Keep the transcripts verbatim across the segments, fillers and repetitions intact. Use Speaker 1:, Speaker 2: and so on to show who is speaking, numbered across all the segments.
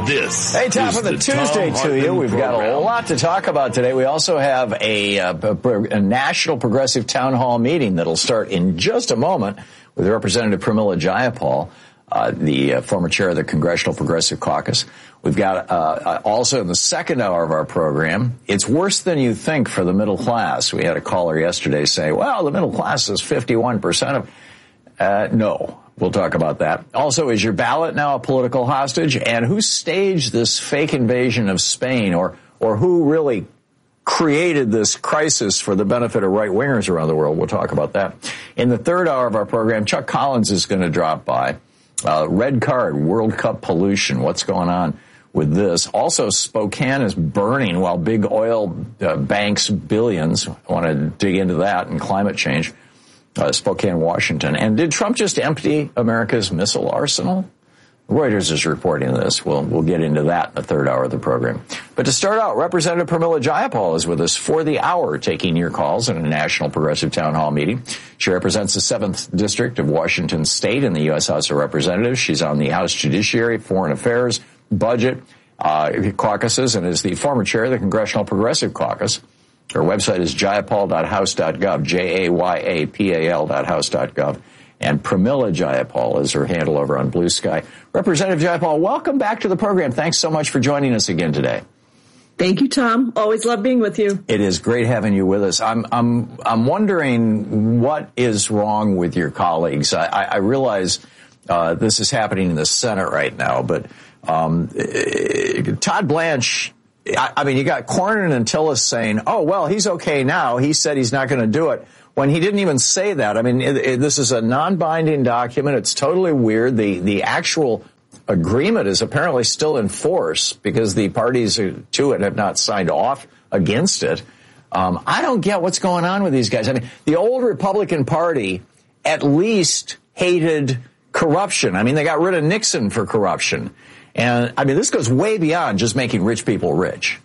Speaker 1: This
Speaker 2: Hey, top of the Tuesday to you. We've got a lot to talk about today. We also have a, a, a national progressive town hall meeting that'll start in just a moment with Representative Pramila Jayapal, uh, the uh, former chair of the Congressional Progressive Caucus. We've got uh, also in the second hour of our program, it's worse than you think for the middle class. We had a caller yesterday say, well, the middle class is fifty-one percent of... Uh, no. We'll talk about that. Also, is your ballot now a political hostage? And who staged this fake invasion of Spain, or or who really created this crisis for the benefit of right-wingers around the world? We'll talk about that. In the third hour of our program, Chuck Collins is going to drop by. Uh, red card, World Cup pollution. What's going on with this? Also, Spokane is burning while big oil uh, banks billions. I want to dig into that and climate change. Uh, Spokane, Washington. And did Trump just empty America's missile arsenal? Reuters is reporting this. We'll, we'll get into that in the third hour of the program. But to start out, Representative Pramila Jayapal is with us for the hour, taking your calls in a national progressive town hall meeting. She represents the seventh District of Washington State in the U S House of Representatives. She's on the House Judiciary, Foreign Affairs, Budget uh, caucuses, and is the former chair of the Congressional Progressive Caucus. Her website is jayapal dot house dot gov, J A Y A P A L dot house dot gov. And Pramila Jayapal is her handle over on Blue Sky. Representative Jayapal, welcome back to the program. Thanks so much for joining us again today.
Speaker 3: Thank you, Tom. Always love being with you.
Speaker 2: It is great having you with us. I'm I'm I'm wondering what is wrong with your colleagues. I, I, I realize uh, this is happening in the Senate right now, but um, Todd Blanche. I mean, you got Cornyn and Tillis saying, oh, well, he's okay now. He said he's not going to do it, when he didn't even say that. I mean, it, it, this is a non-binding document. It's totally weird. The the actual agreement is apparently still in force because the parties to it have not signed off against it. Um, I don't get what's going on with these guys. I mean, the old Republican Party at least hated corruption. I mean, they got rid of Nixon for corruption. And, I mean, this goes way beyond just making rich people rich.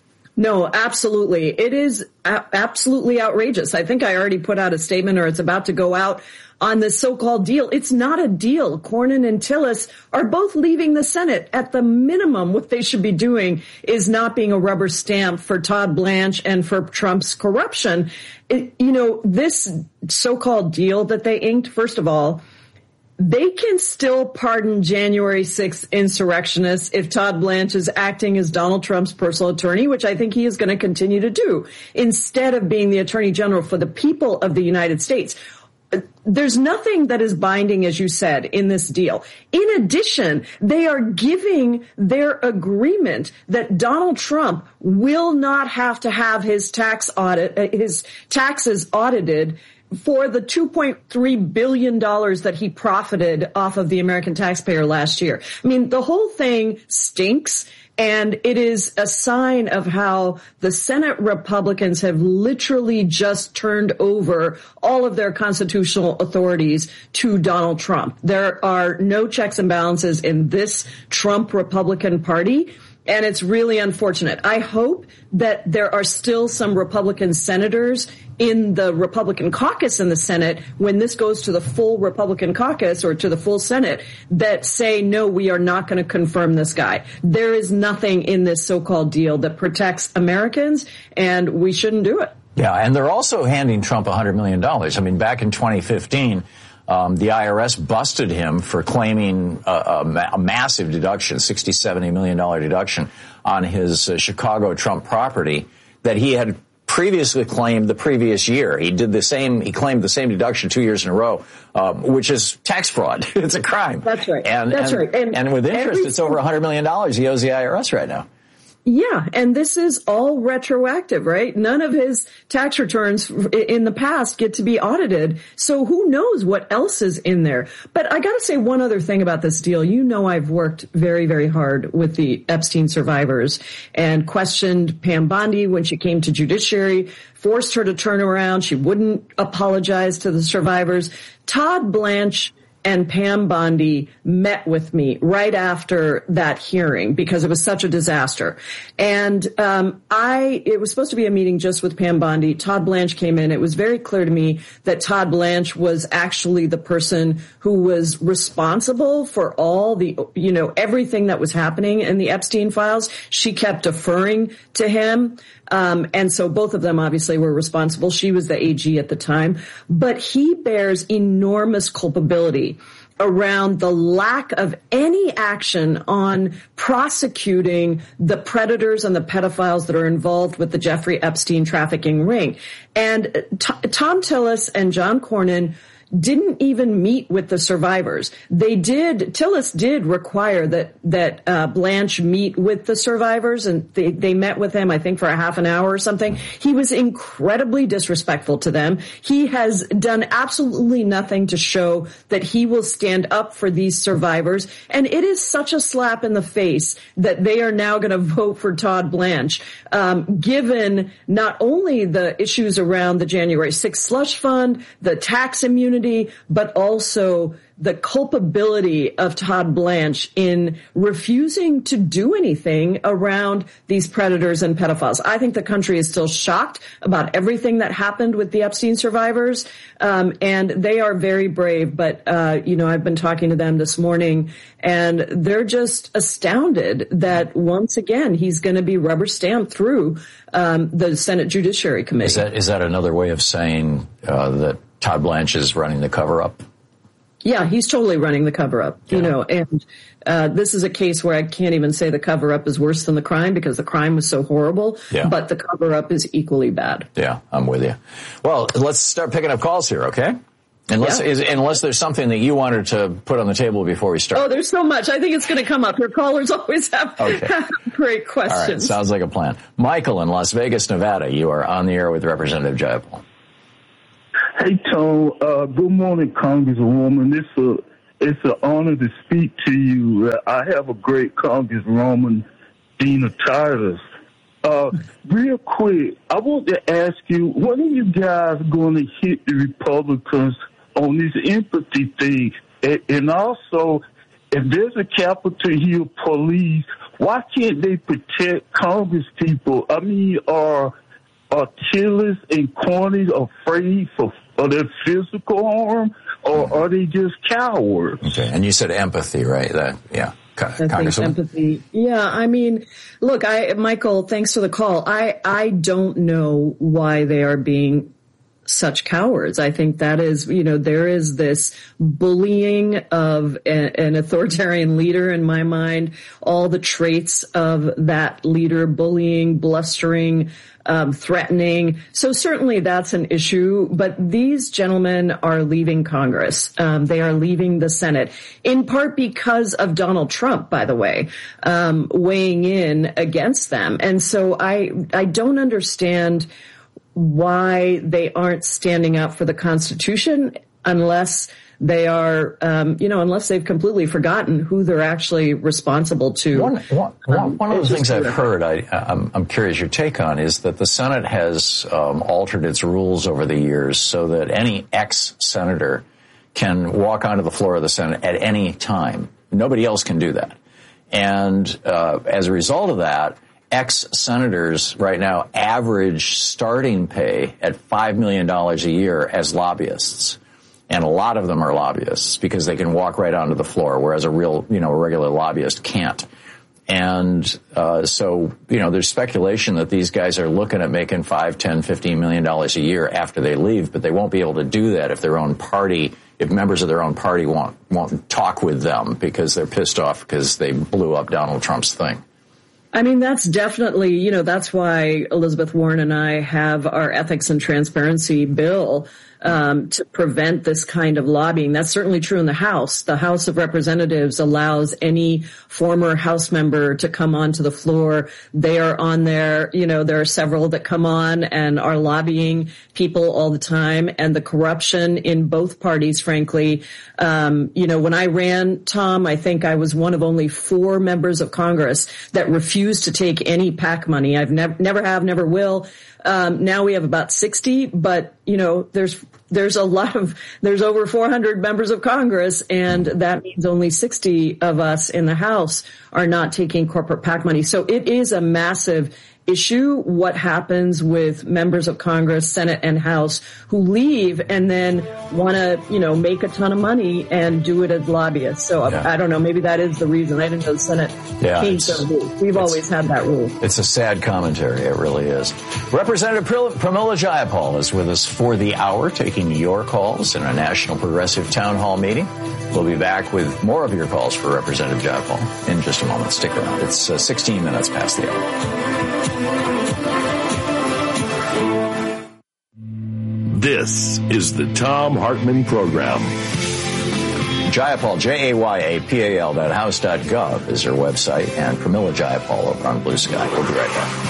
Speaker 3: No, absolutely. It is a- absolutely outrageous. I think I already put out a statement, or it's about to go out, on this so-called deal. It's not a deal. Cornyn and Tillis are both leaving the Senate. At the minimum, what they should be doing is not being a rubber stamp for Todd Blanche and for Trump's corruption. It, you know, this so-called deal that they inked, first of all, they can still pardon January sixth insurrectionists if Todd Blanche is acting as Donald Trump's personal attorney, which I think he is going to continue to do, instead of being the attorney general for the people of the United States. There's nothing that is binding, as you said, in this deal. In addition, they are giving their agreement that Donald Trump will not have to have his tax audit, his taxes audited for the two point three billion dollars that he profited off of the American taxpayer last year. I mean, the whole thing stinks, and it is a sign of how the Senate Republicans have literally just turned over all of their constitutional authorities to Donald Trump. There are no checks and balances in this Trump Republican Party. And it's really unfortunate. I hope that there are still some Republican senators in the Republican caucus in the Senate when this goes to the full Republican caucus or to the full Senate that say, no, we are not going to confirm this guy. There is nothing in this so-called deal that protects Americans, and we shouldn't do it.
Speaker 2: Yeah, and they're also handing Trump one hundred million dollars. I mean, back in twenty fifteen, Um, the I R S busted him for claiming a, a, ma- a massive deduction, sixty, seventy million dollars deduction on his uh, Chicago Trump property that he had previously claimed the previous year. He did the same, he claimed the same deduction two years in a row, um, which is tax fraud. It's a crime.
Speaker 3: That's right.
Speaker 2: And,
Speaker 3: That's
Speaker 2: and,
Speaker 3: right. And,
Speaker 2: and with interest,
Speaker 3: every-
Speaker 2: it's over one hundred million dollars he owes the I R S right now.
Speaker 3: Yeah, and this is all retroactive, right? None of his tax returns in the past get to be audited. So who knows what else is in there? But I got to say one other thing about this deal. You know, I've worked very, very hard with the Epstein survivors and questioned Pam Bondi when she came to judiciary, forced her to turn around. She wouldn't apologize to the survivors. Todd Blanche and Pam Bondi met with me right after that hearing because it was such a disaster. And um, I, it was supposed to be a meeting just with Pam Bondi. Todd Blanche came in. It was very clear to me that Todd Blanche was actually the person who was responsible for all the, you know, everything that was happening in the Epstein files. She kept deferring to him. Um, and so both of them obviously were responsible. She was the A G at the time, but he bears enormous culpability around the lack of any action on prosecuting the predators and the pedophiles that are involved with the Jeffrey Epstein trafficking ring. And T- Tom Tillis and John Cornyn didn't even meet with the survivors. They did, Tillis did require that, that, uh, Blanche meet with the survivors, and they, they met with him, I think, for a half an hour or something. He was incredibly disrespectful to them. He has done absolutely nothing to show that he will stand up for these survivors. And it is such a slap in the face that they are now going to vote for Todd Blanche, um, given not only the issues around the January sixth slush fund, the tax immunity, but also the culpability of Todd Blanche in refusing to do anything around these predators and pedophiles. I think the country is still shocked about everything that happened with the Epstein survivors, um, and they are very brave. But, uh, you know, I've been talking to them this morning, and they're just astounded that once again he's going to be rubber stamped through um, the Senate Judiciary Committee.
Speaker 2: Is that, is that another way of saying uh, that Todd Blanche is running the cover-up?
Speaker 3: Yeah, he's totally running the cover-up, you yeah. know, and uh this is a case where I can't even say the cover-up is worse than the crime because the crime was so horrible, yeah. but the cover-up is equally bad.
Speaker 2: Yeah, I'm with you. Well, let's start picking up calls here, okay? Unless, yeah. is, unless there's something that you wanted to put on the table before we start.
Speaker 3: Oh, there's so much. I think it's going to come up. Your callers always have, okay. have great questions.
Speaker 2: All right, sounds like a plan. Michael in Las Vegas, Nevada, you are on the air with Representative Jayapal.
Speaker 1: Hey, Tom. Uh, good morning, Congresswoman. It's a it's an honor to speak to you. Uh, I have a great Congresswoman, Dina Titus. Uh, real quick, I want to ask you, when are you guys going to hit the Republicans on this empathy thing? And, and also, if there's a Capitol Hill police, why can't they protect Congress people? I mean, are are Tillis and Cornyn afraid for, for their physical harm, or are they just cowards?
Speaker 2: Okay, and you said empathy, right? That, yeah.
Speaker 3: I think empathy. Yeah, I mean, look, I, Michael, thanks for the call. I, I don't know why they are being such cowards. I think that is, you know, there is this bullying of a, an authoritarian leader in my mind, all the traits of that leader, bullying, blustering, um, threatening. So certainly that's an issue, but these gentlemen are leaving Congress. Um, they are leaving the Senate in part because of Donald Trump, by the way, um, weighing in against them. And so I, I don't understand why they aren't standing up for the Constitution unless they are, um, you know, unless they've completely forgotten who they're actually responsible to.
Speaker 2: One, one, um, one of the things I've heard, I, I'm, I'm curious your take on, is that the Senate has um, altered its rules over the years so that any ex-senator can walk onto the floor of the Senate at any time. Nobody else can do that. And uh, as a result of that, ex-senators right now average starting pay at five million dollars a year as lobbyists. And a lot of them are lobbyists because they can walk right onto the floor, whereas a real, you know, a regular lobbyist can't. And uh so, you know, there's speculation that these guys are looking at making five, ten, fifteen million dollars a year after they leave, but they won't be able to do that if their own party, if members of their own party won't won't talk with them because they're pissed off because they blew up Donald Trump's thing.
Speaker 3: I mean, that's definitely, you know, that's why Elizabeth Warren and I have our ethics and transparency bill um, to prevent this kind of lobbying. That's certainly true in the House. The House of Representatives allows any former House member to come onto the floor. They are on there. You know, there are several that come on and are lobbying people all the time. And the corruption in both parties, frankly, um, you know, when I ran, Tom, I think I was one of only four members of Congress that refused to take any PAC money. I've never, never have, never will. Um, now we have about sixty, but, you know, there's there's a lot of, there's over four hundred members of Congress, and that means only sixty of us in the House are not taking corporate PAC money. So it is a massive issue what happens with members of Congress, Senate and House who leave and then want to, you know, make a ton of money and do it as lobbyists. So yeah. I, I don't know, maybe that is the reason. I didn't know the Senate yeah, changed their rules. We've always had that rule.
Speaker 2: It's a sad commentary. It really is. Representative Pramila Jayapal is with us for the hour, taking your calls in a National Progressive Town Hall meeting. We'll be back with more of your calls for Representative Jayapal in just a moment. Stick around. It's uh, sixteen minutes past the hour.
Speaker 4: This is the Thom Hartmann Program.
Speaker 2: Jayapal, J A Y A P A L dot house dot gov is her website, and Pramila Jayapal over on Blue Sky. We'll be right back.